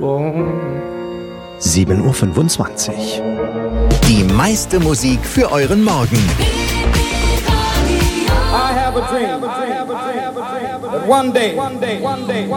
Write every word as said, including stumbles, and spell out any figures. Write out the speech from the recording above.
sieben Uhr fünfundzwanzig. Die meiste Musik für euren Morgen. I have a dream that one day, one day, one day